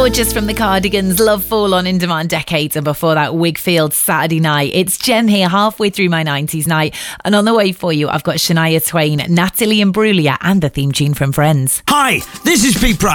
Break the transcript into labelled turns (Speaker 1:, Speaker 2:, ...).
Speaker 1: Gorgeous from the Cardigans, Love Fall on In Demand Decades, and before that, Wigfield, Saturday Night. It's Jem here, halfway through my 90s night, and on the way for you, I've got Shania Twain, Natalie Imbruglia, and the theme tune from Friends.
Speaker 2: Hi, this is Pete Price.